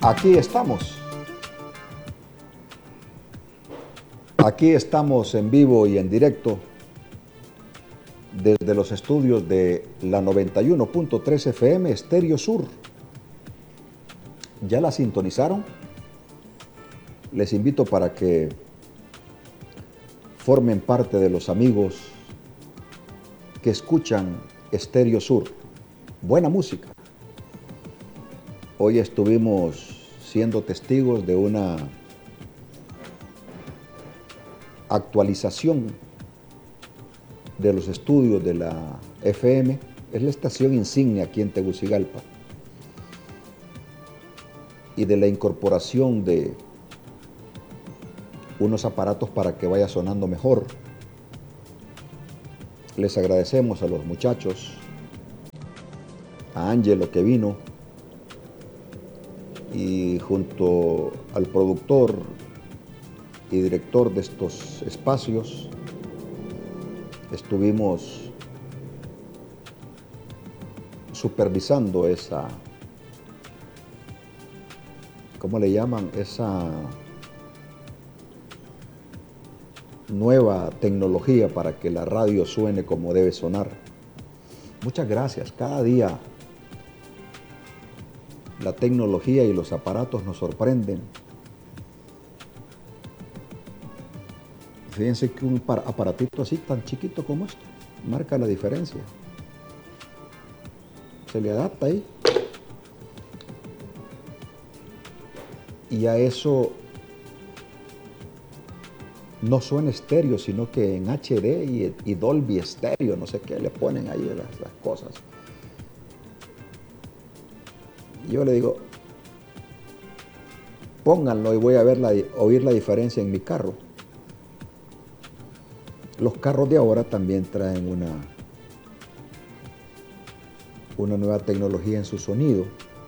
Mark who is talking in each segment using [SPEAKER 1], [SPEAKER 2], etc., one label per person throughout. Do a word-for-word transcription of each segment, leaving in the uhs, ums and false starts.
[SPEAKER 1] Aquí estamos. Aquí estamos en vivo y en directo desde los estudios de la noventa y uno punto tres F M Estéreo Sur. ¿Ya la sintonizaron? Les invito para que formen parte de los amigos que escuchan Estéreo Sur. Buena música. Hoy estuvimos siendo testigos de una actualización de los estudios de la F M. Es la estación insignia aquí en Tegucigalpa. Y de la incorporación de unos aparatos para que vaya sonando mejor. Les agradecemos a los muchachos, a Ángelo que vino, y junto al productor y director de estos espacios, estuvimos supervisando esa, ¿cómo le llaman? Esa nueva tecnología para que la radio suene como debe sonar. Muchas gracias. Cada día la tecnología y los aparatos nos sorprenden. Fíjense que un aparatito así tan chiquito como este marca la diferencia. Se le adapta ahí. Y a eso no suena estéreo, sino que en H D y, y Dolby estéreo, no sé qué le ponen ahí las, las cosas. Yo le digo, pónganlo y voy a ver la, oír la diferencia en mi carro. Los carros de ahora también traen una, una nueva tecnología en su sonido.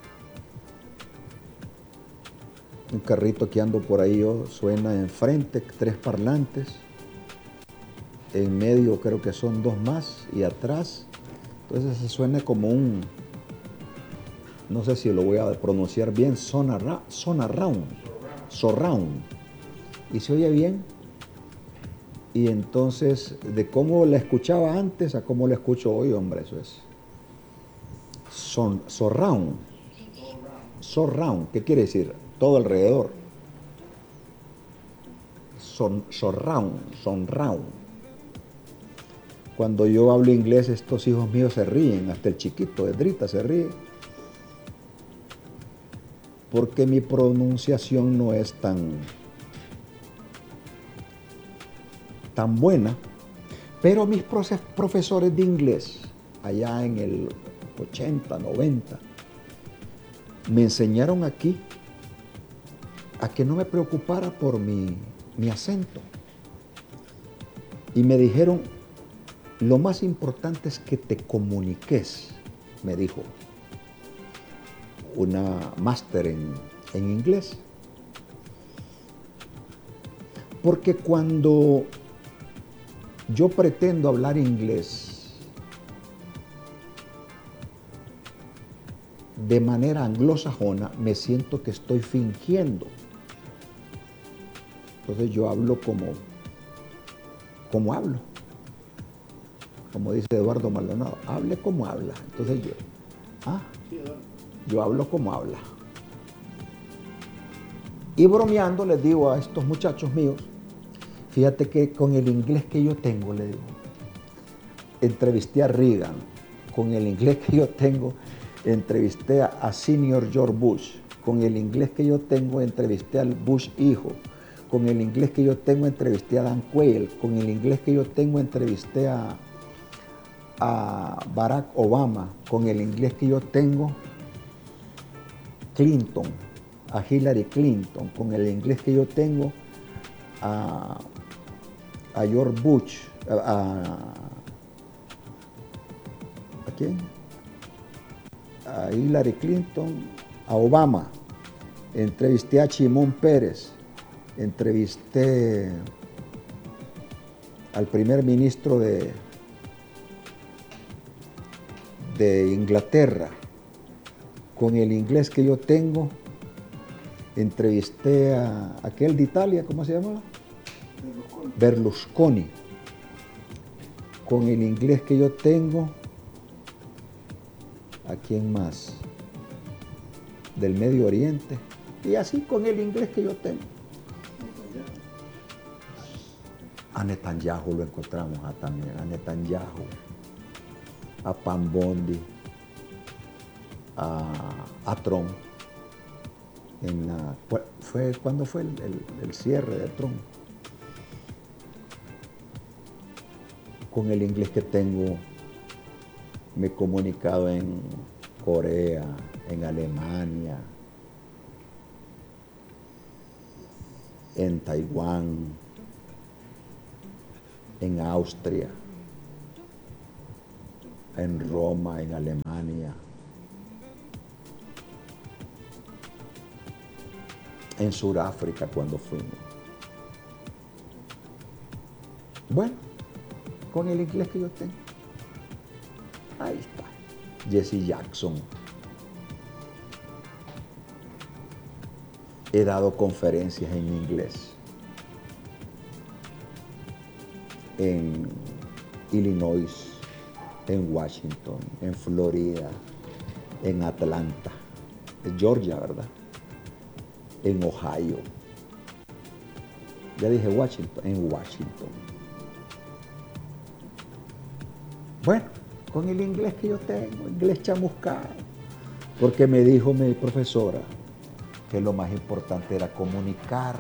[SPEAKER 1] Un carrito que ando por ahí yo, suena enfrente, tres parlantes. En medio creo que son dos más y atrás. Entonces se suena como un, no sé si lo voy a pronunciar bien, sonarra, sonarround, surround. Y se oye bien. Y entonces, de cómo la escuchaba antes a cómo la escucho hoy, hombre, eso es. Son, surround. Surround, ¿qué quiere decir? Todo alrededor. Son, surround, surround. Cuando yo hablo inglés, estos hijos míos se ríen, hasta el chiquito, Edrita, se ríe. Porque mi pronunciación no es tan, tan buena. Pero mis profesores de inglés, allá en el ochenta, noventa, me enseñaron aquí a que no me preocupara por mi, mi acento. Y me dijeron, lo más importante es que te comuniques, me dijo una máster en, en inglés. Porque cuando yo pretendo hablar inglés de manera anglosajona, me siento que estoy fingiendo. Entonces yo hablo como, como hablo. Como dice Eduardo Maldonado, hable como habla. Entonces yo, ah, yo hablo como habla. Y bromeando les digo a estos muchachos míos, fíjate que con el inglés que yo tengo, le digo, entrevisté a Reagan. Con el inglés que yo tengo, entrevisté a Senior George Bush. Con el inglés que yo tengo, entrevisté al Bush hijo. Con el inglés que yo tengo, entrevisté a Dan Quayle. Con el inglés que yo tengo, entrevisté a, a Barack Obama. Con el inglés que yo tengo, Clinton, a Hillary Clinton. Con el inglés que yo tengo, a, a George Bush. A, a, ¿a quién? A Hillary Clinton, a Obama. Entrevisté a Shimon Peres. Entrevisté al primer ministro de, de Inglaterra. Con el inglés que yo tengo, entrevisté a aquel de Italia, ¿cómo se llamaba? Berlusconi. Berlusconi. Con el inglés que yo tengo, ¿a quién más? Del Medio Oriente. Y así con el inglés que yo tengo. A Netanyahu lo encontramos a también, a Netanyahu, a Pam Bondi, a, a Trump. En la, fue, ¿Cuándo fue el, el, el cierre de Trump? Con el inglés que tengo me he comunicado en Corea, en Alemania, en Taiwán, en Austria, en Roma, en Alemania, en Sudáfrica cuando fuimos. Bueno, con el inglés que yo tengo. Ahí está. Jesse Jackson. He dado conferencias en inglés en Illinois, en Washington, en Florida, en Atlanta, en Georgia, ¿verdad? En Ohio. Ya dije Washington, en Washington. Bueno, con el inglés que yo tengo, inglés chamuscado, porque me dijo mi profesora que lo más importante era comunicar.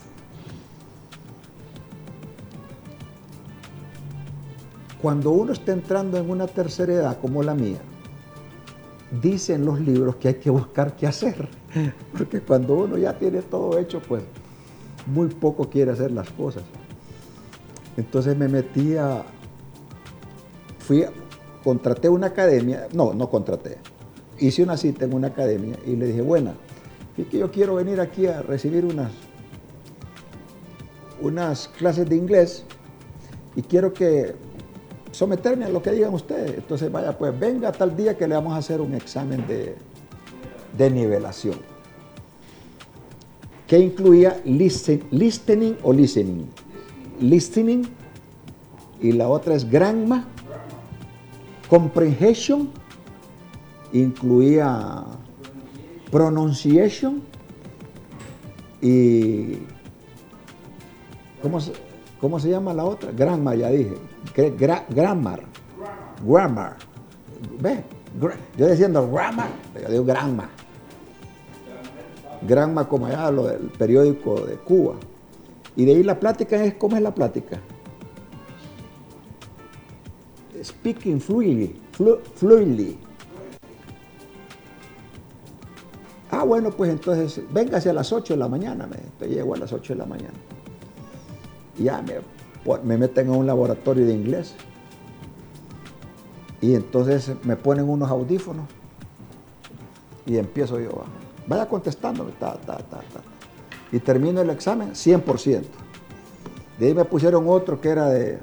[SPEAKER 1] Cuando uno está entrando en una tercera edad como la mía, dicen los libros que hay que buscar qué hacer, porque cuando uno ya tiene todo hecho, pues muy poco quiere hacer las cosas. Entonces me metí a, fui, contraté una academia, no, no contraté, hice una cita en una academia y le dije, bueno, es que yo quiero venir aquí a recibir unas, unas clases de inglés y quiero que someterme a lo que digan ustedes. Entonces, vaya, pues venga tal día que le vamos a hacer un examen de, de nivelación. Que incluía listen, listening o listening. Listening. Y la otra es grammar. Comprehension. Incluía pronunciation. Y ¿cómo se, cómo se llama la otra? Grammar, ya dije. Gra, grammar. Grammar. ¿Ves? Yo diciendo grammar, yo digo grammar. Grammar como allá lo del periódico de Cuba. Y de ahí la plática es, ¿cómo es la plática? Speaking fluidly. Flu, fluidly. Ah, bueno, pues entonces, véngase a las ocho de la mañana. Me, entonces llego a las ocho de la mañana. Y ya me, me meten a un laboratorio de inglés. Y entonces me ponen unos audífonos. Y empiezo yo a, vaya contestándome, ta, ta, ta, ta. Y termino el examen, cien por ciento. De ahí me pusieron otro que era de,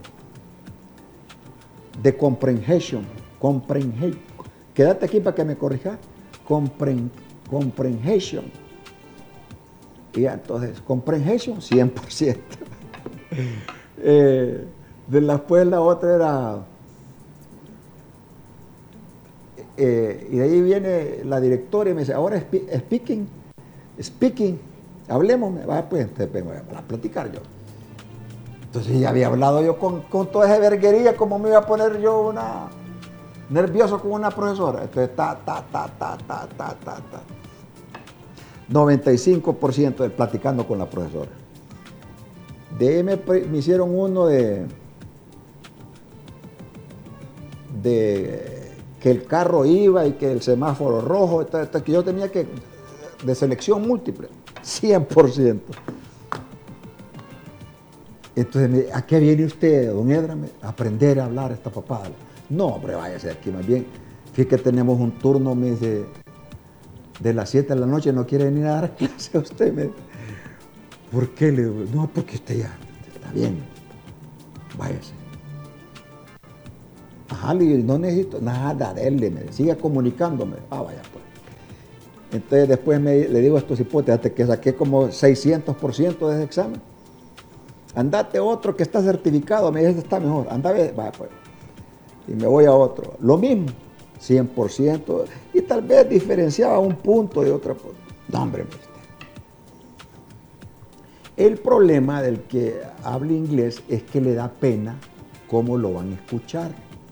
[SPEAKER 1] de comprehension. Comprehension. Quédate aquí para que me corrijas. Compren, comprehension. Y ya, entonces, comprehension, cien por ciento. eh, después la otra era... Eh, y de ahí viene la directora y me dice, ahora speaking, speaking, hablemos, va pues, entonces voy a platicar yo. Entonces ya había hablado yo con, con toda esa verguería, como me iba a poner yo una nervioso con una profesora. Entonces, ta, ta, ta, ta, ta, ta, ta, ta. noventa y cinco por ciento de platicando con la profesora. De ahí me, me hicieron uno de, de que el carro iba y que el semáforo rojo, entonces, que yo tenía que, de selección múltiple, cien por ciento. Entonces, ¿a qué viene usted, don Edra? A aprender a hablar esta papada. No, hombre, váyase aquí más bien. Fíjate que tenemos un turno, me dice, de las siete de la noche, no quiere venir a dar clase a usted. Me, ¿por qué? Le digo, no, porque usted ya está bien, váyase. Ajá, le digo, no necesito nada de él, me siga comunicándome. Ah, vaya pues. Entonces después me, le digo a estos hipótesis, hasta que saqué como seiscientos por ciento de ese examen. Andate otro que está certificado, me dice, este está mejor, andate, va pues. Y me voy a otro. Lo mismo, cien por ciento, y tal vez diferenciaba un punto de otro punto. No, hombre, me dice. El problema del que habla inglés es que le da pena cómo lo van a escuchar.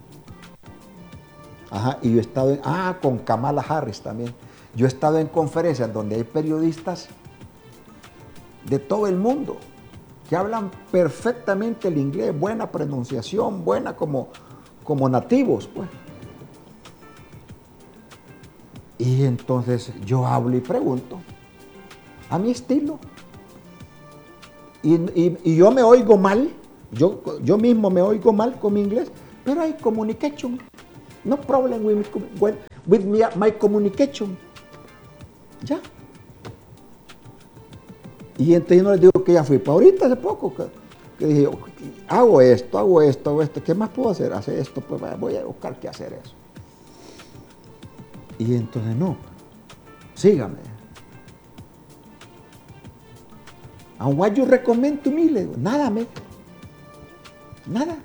[SPEAKER 1] Ajá, y yo he estado en, ah, con Kamala Harris también. Yo he estado en conferencias donde hay periodistas de todo el mundo que hablan perfectamente el inglés, buena pronunciación, buena como, como nativos, pues. Y entonces yo hablo y pregunto, a mi estilo. Y, y, y yo me oigo mal, yo, yo mismo me oigo mal con mi inglés, pero hay communication. No problem with, with, with me, my communication. Ya. Y entonces yo no les digo que ya fui para ahorita hace poco, que, que dije, hago esto, hago esto, hago esto, ¿qué más puedo hacer? Hacer esto, pues voy a buscar qué hacer eso. Y entonces no, sígame. And what you recommend to me? Le digo, nada, me. Nada.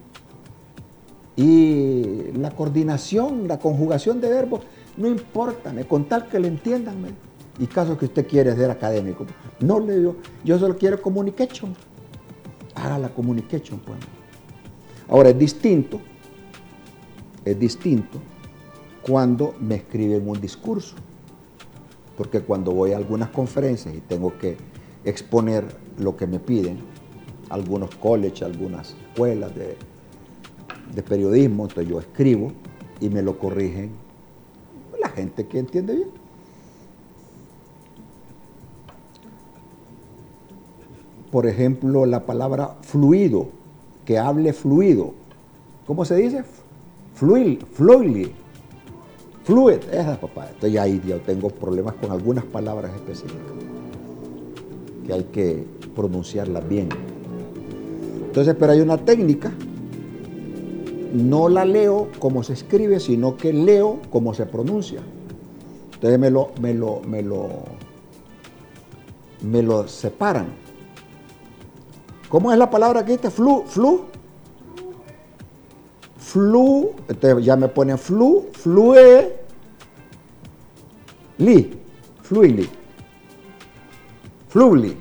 [SPEAKER 1] Y la coordinación, la conjugación de verbos, no importa, me, con tal que le entiendan. Me. Y caso que usted quiere ser académico. No le digo, yo solo quiero communication. Haga la communication, pues. Ahora, es distinto, es distinto cuando me escriben un discurso. Porque cuando voy a algunas conferencias y tengo que exponer lo que me piden, algunos colleges, algunas escuelas de, de periodismo, entonces yo escribo y me lo corrigen la gente que entiende bien. Por ejemplo, la palabra fluido, que hable fluido. ¿Cómo se dice? Fluid, fluidly. Fluid, esa papá. Entonces ahí yo tengo problemas con algunas palabras específicas que hay que pronunciarlas bien. Entonces, pero hay una técnica. No la leo como se escribe, sino que leo como se pronuncia. Entonces me lo, me lo, me lo, me lo separan. ¿Cómo es la palabra que dice? Flu, flu. Flu, entonces ya me ponen flu, flue, li, fluidly. Fluidly.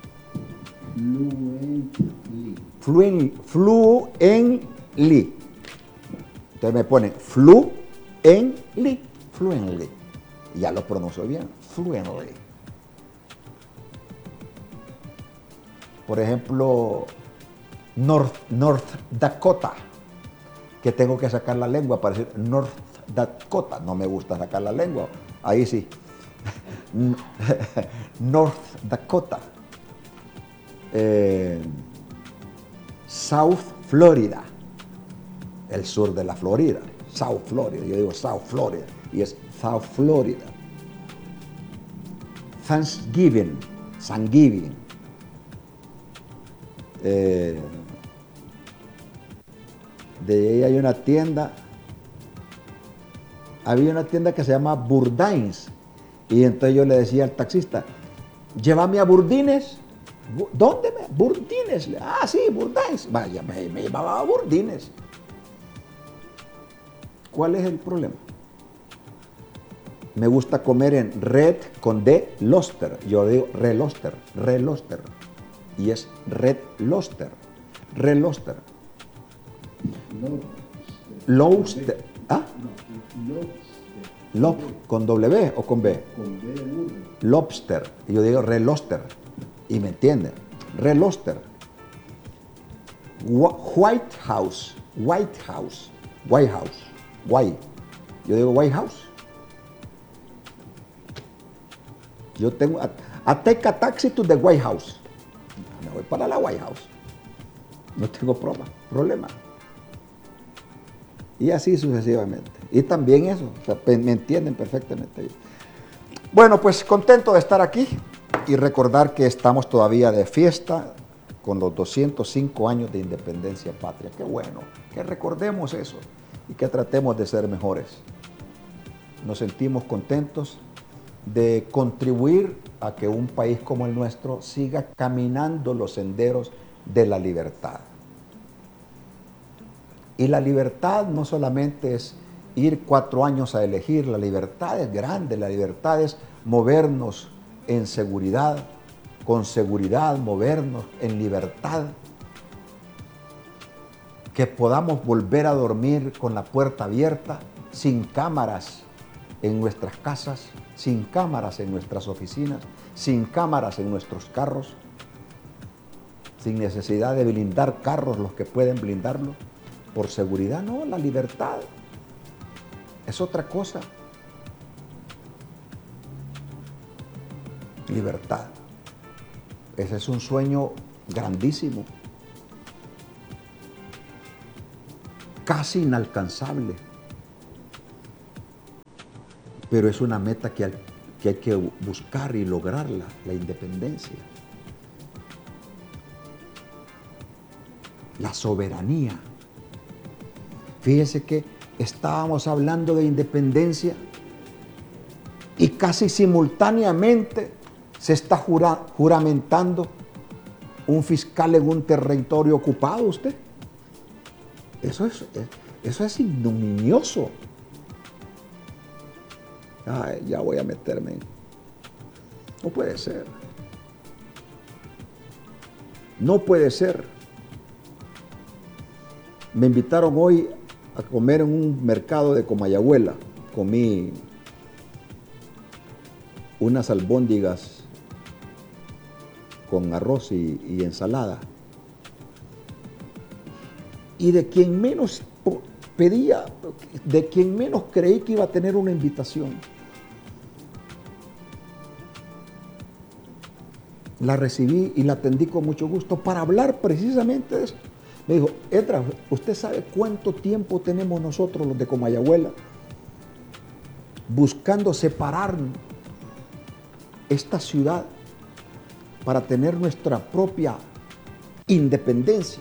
[SPEAKER 1] Fluently. Fluently. Entonces me ponen fluently, fluently. Y ya lo pronuncio bien, fluently. Por ejemplo, North, North Dakota, que tengo que sacar la lengua para decir North Dakota. No me gusta sacar la lengua, ahí sí. North Dakota. Eh, South Florida, el sur de la Florida. South Florida, yo digo South Florida y es South Florida. Thanksgiving, Thanksgiving. Eh, de ahí hay una tienda, había una tienda que se llama Burdines, y entonces yo le decía al taxista, llévame a Burdines. ¿Dónde? Me? Burdines. Ah, sí, Burdines. Vaya, me, me llevaba a Burdines. ¿Cuál es el problema? Me gusta comer en Red con D, Lobster. Yo digo Red Lobster, Red Lobster. Y es Red Lobster, Red Lobster. Lobster. ¿Ah? Lob, ¿con W o con B?
[SPEAKER 2] Con B de burro.
[SPEAKER 1] Lobster. Y yo digo Red Lobster. Y me entienden. Red Lobster. White House. White House. White House. White. Yo digo White House. Yo tengo. I take a taxi to the White House. Me voy para la White House. No tengo problema. problema. Y así sucesivamente. Y también eso. O sea, me entienden perfectamente. Bueno, pues contento de estar aquí y recordar que estamos todavía de fiesta con los doscientos cinco años de independencia patria. Qué bueno que recordemos eso y que tratemos de ser mejores. Nos sentimos contentos de contribuir a que un país como el nuestro siga caminando los senderos de la libertad. Y la libertad no solamente es ir cuatro años a elegir, la libertad es grande, la libertad es movernos en seguridad, con seguridad, movernos en libertad, que podamos volver a dormir con la puerta abierta, sin cámaras en nuestras casas, sin cámaras en nuestras oficinas, sin cámaras en nuestros carros, sin necesidad de blindar carros los que pueden blindarlo, por seguridad. No, la libertad es otra cosa. Libertad. Ese es un sueño grandísimo, casi inalcanzable, pero es una meta que hay, que hay que buscar y lograrla, la independencia, la soberanía. Fíjese que estábamos hablando de independencia y casi simultáneamente se está jura, juramentando un fiscal en un territorio ocupado, usted. Eso es, eso es ignominioso. Ay, ya voy a meterme. No puede ser. No puede ser. Me invitaron hoy a comer en un mercado de Comayagüela. Comí unas albóndigas con arroz y, y ensalada. Y de quien menos pedía, de quien menos creí que iba a tener una invitación, la recibí y la atendí con mucho gusto para hablar precisamente de eso. Me dijo, Edra, ¿usted sabe cuánto tiempo tenemos nosotros los de Comayagüela buscando separar esta ciudad para tener nuestra propia independencia?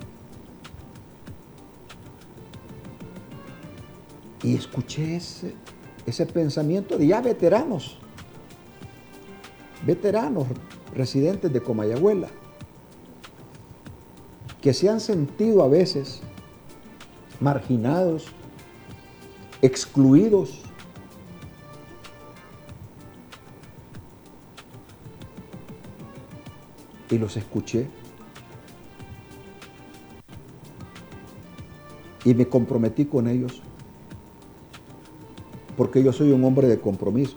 [SPEAKER 1] Y escuché ese, ese pensamiento de ya veteranos, veteranos residentes de Comayagüela, que se han sentido a veces marginados, excluidos, y los escuché y me comprometí con ellos, porque yo soy un hombre de compromisos,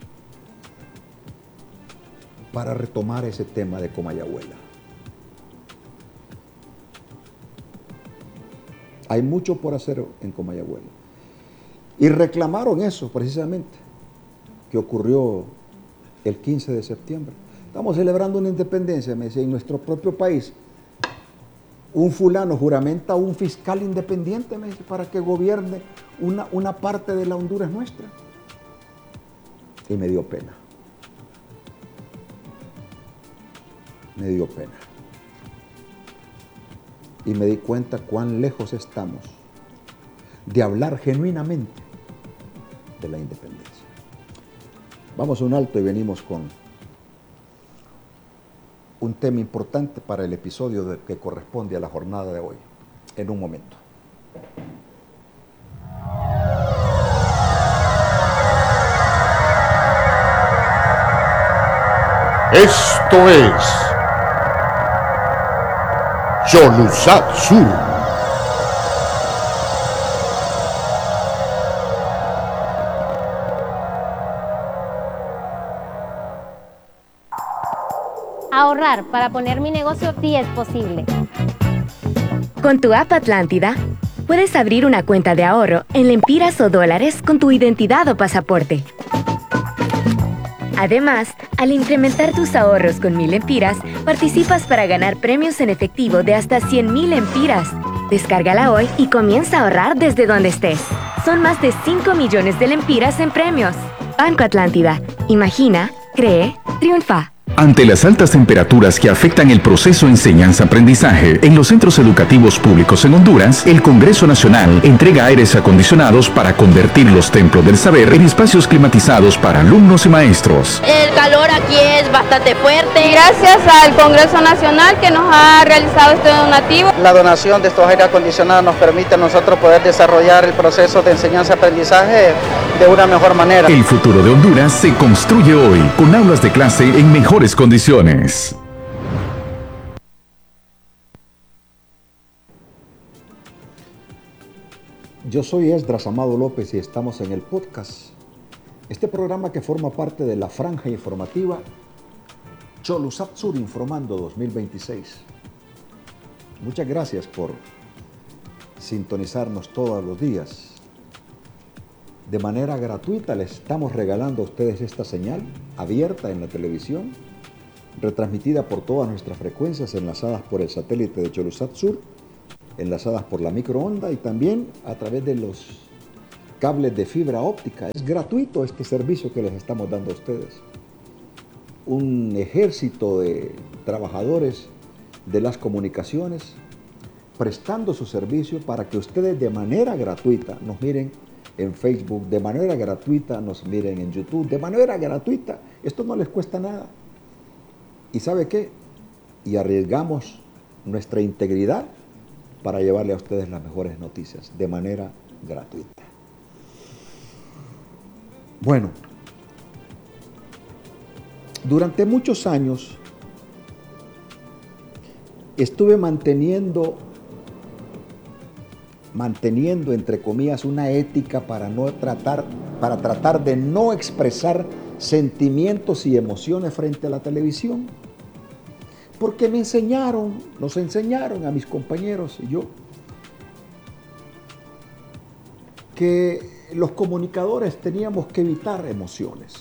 [SPEAKER 1] para retomar ese tema de Comayagüela. Hay mucho por hacer en Comayagüela. Y reclamaron eso precisamente, que ocurrió el quince de septiembre. Estamos celebrando una independencia, me decía, en nuestro propio país. Un fulano juramenta a un fiscal independiente, me dice, para que gobierne una, una parte de la Honduras nuestra. Y me dio pena. Me dio pena. Y me di cuenta cuán lejos estamos de hablar genuinamente de la independencia. Vamos a un alto y venimos con un tema importante para el episodio de, que corresponde a la jornada de hoy, en un momento.
[SPEAKER 2] Esto es Yoluzat Sur.
[SPEAKER 3] Ahorrar para poner mi negocio sí es posible.
[SPEAKER 4] Con tu app Atlántida, puedes abrir una cuenta de ahorro en lempiras o dólares con tu identidad o pasaporte. Además, al incrementar tus ahorros con mil lempiras, participas para ganar premios en efectivo de hasta cien mil lempiras. Descárgala hoy y comienza a ahorrar desde donde estés. Son más de cinco millones de lempiras en premios. Banco Atlántida. Imagina, cree, triunfa.
[SPEAKER 5] Ante las altas temperaturas que afectan el proceso enseñanza-aprendizaje en los centros educativos públicos en Honduras, el Congreso Nacional entrega aires acondicionados para convertir los templos del saber en espacios climatizados para alumnos y maestros.
[SPEAKER 6] El calor aquí es bastante fuerte.
[SPEAKER 7] Gracias al Congreso Nacional que nos ha realizado este donativo.
[SPEAKER 8] La donación de estos aires acondicionados nos permite a nosotros poder desarrollar el proceso de enseñanza-aprendizaje de una mejor manera.
[SPEAKER 5] El futuro de Honduras se construye hoy con aulas de clase en mejores condiciones.
[SPEAKER 1] Yo soy Esdras Amado López y estamos en el podcast. Este programa que forma parte de la franja informativa Cholusat Sur Informando dos mil veintiséis. Muchas gracias por sintonizarnos todos los días. De manera gratuita les estamos regalando a ustedes esta señal abierta en la televisión, retransmitida por todas nuestras frecuencias enlazadas por el satélite de Cholusat Sur, enlazadas por la microonda y también a través de los cables de fibra óptica. Es gratuito este servicio que les estamos dando a ustedes. Un ejército de trabajadores de las comunicaciones prestando su servicio para que ustedes de manera gratuita nos miren en Facebook, de manera gratuita nos miren en YouTube, de manera gratuita. Esto no les cuesta nada. ¿Y sabe qué? Y arriesgamos nuestra integridad para llevarle a ustedes las mejores noticias de manera gratuita. Bueno, durante muchos años estuve manteniendo manteniendo entre comillas una ética para no tratar para tratar de no expresar sentimientos y emociones frente a la televisión, porque me enseñaron, nos enseñaron a mis compañeros y yo que los comunicadores teníamos que evitar emociones.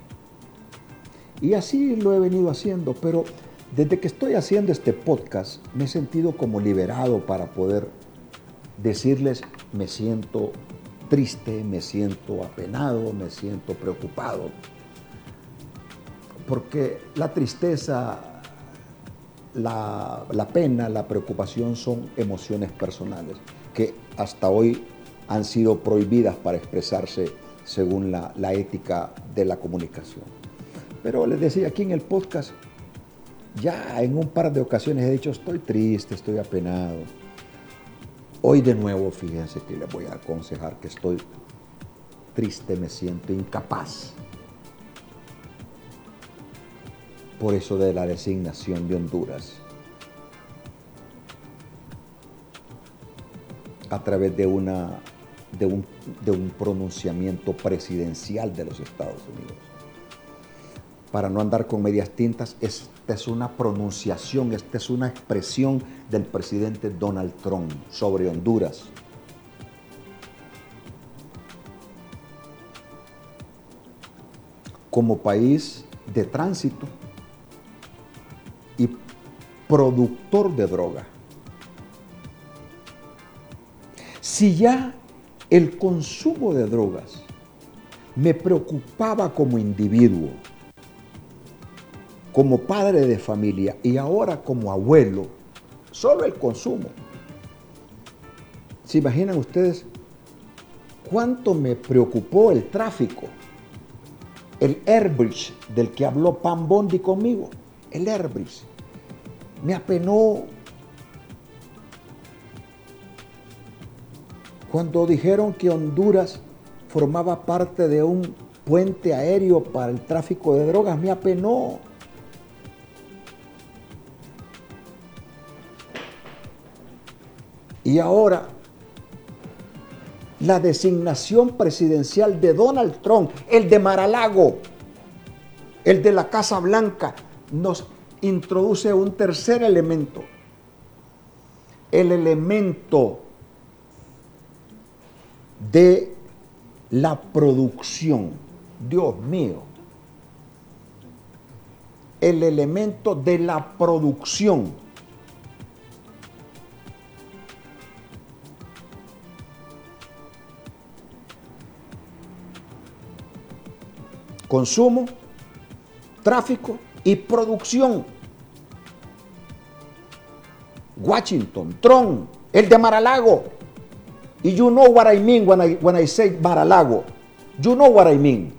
[SPEAKER 1] Y así lo he venido haciendo, pero desde que estoy haciendo este podcast me he sentido como liberado para poder decirles: me siento triste, me siento apenado, me siento preocupado. Porque la tristeza, la, la pena, la preocupación son emociones personales que hasta hoy han sido prohibidas para expresarse según la, la ética de la comunicación. Pero les decía, aquí en el podcast, ya en un par de ocasiones he dicho: estoy triste, estoy apenado. Hoy de nuevo, fíjense que les voy a aconsejar que estoy triste, me siento incapaz. Por eso de la designación de Honduras a través de, una, de, un, de un pronunciamiento presidencial de los Estados Unidos. Para no andar con medias tintas, esta es una pronunciación, esta es una expresión del presidente Donald Trump sobre Honduras. Como país de tránsito y productor de droga. Si ya el consumo de drogas me preocupaba como individuo, como padre de familia y ahora como abuelo, solo el consumo. ¿Se imaginan ustedes cuánto me preocupó el tráfico? El Airbridge del que habló Pam Bondi conmigo, el Airbridge, me apenó cuando dijeron que Honduras formaba parte de un puente aéreo para el tráfico de drogas, me apenó. Y ahora, la designación presidencial de Donald Trump, el de Mar-a-Lago, el de la Casa Blanca, nos introduce un tercer elemento. El elemento de la producción. Dios mío. El elemento de la producción. Consumo, tráfico y producción. Washington, Trump, el de Mar-a-Lago. Y you know what I mean when I, when I say Mar-a-Lago. You know what I mean.